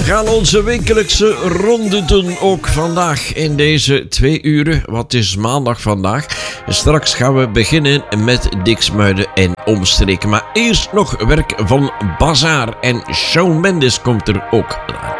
gaan onze wekelijkse ronde doen, ook vandaag in deze 2 uren. Wat is maandag vandaag? Straks gaan we beginnen met Diksmuiden en omstreken. Maar eerst nog werk van Bazaar en Shawn Mendes komt er ook aan.